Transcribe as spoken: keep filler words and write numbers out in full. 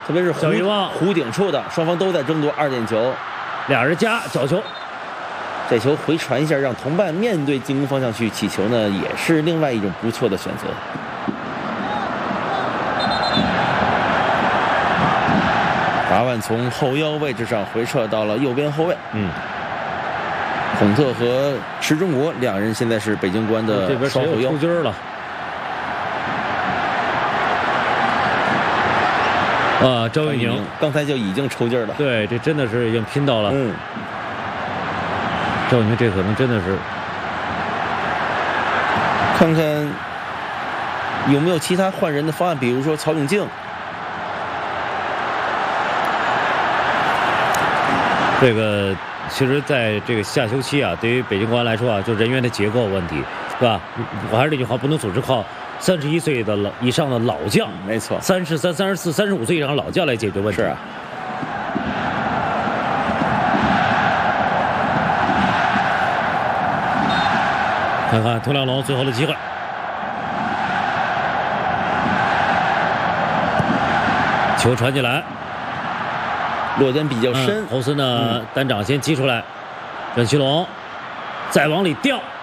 特别是小遗忘弧顶处的，双方都在争夺二点球， 俩人夹角球， 这球回传一下，让同伴面对进攻方向去起球呢，也是另外一种不错的选择。达万从后腰位置上回撤到了右边后卫， 嗯， 孔特和池中国两人现在是北京国安的这边双后腰谁有抽筋了？啊，赵玉宁刚才就已经抽筋了。 对，这真的是已经拼到了。 嗯， 赵玉宁这可能真的是， 看看有没有其他换人的方案，比如说曹永静。 这个其实，在这个下休期啊，对于北京国安来说啊，就人员的结构问题，是吧？我还是那句话，不能总是靠三十一岁的老以上的老将， 嗯、没错， 三十三、三十四、三十五岁以上的老将来解决问题。 是啊。 看看滕亮龙最后的机会，球传进来。 落点比较深， 嗯、侯森呢、嗯、单掌先击出来，任其龙再往里吊，